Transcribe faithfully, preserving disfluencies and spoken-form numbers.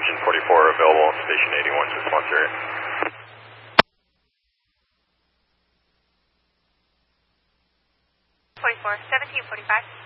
engine forty-four available on station eighty-one to response area. forty-four, seventeen forty-five.